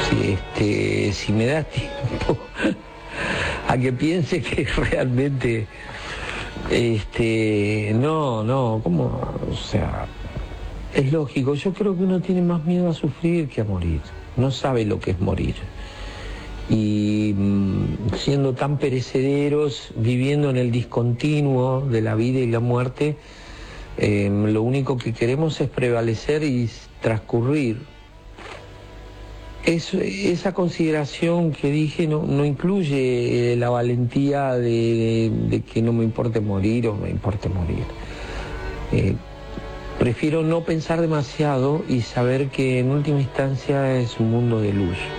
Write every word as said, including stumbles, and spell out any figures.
si, este, si me da tiempo a que piense que realmente, este, no, no, ¿cómo? O sea, es lógico, yo creo que uno tiene más miedo a sufrir que a morir, no sabe lo que es morir. Y mmm, siendo tan perecederos, viviendo en el discontinuo de la vida y la muerte, eh, lo único que queremos es prevalecer y transcurrir. Es, esa consideración que dije no, no incluye la valentía de, de, de que no me importe morir o me importe morir. Eh, prefiero no pensar demasiado y saber que en última instancia es un mundo de luz.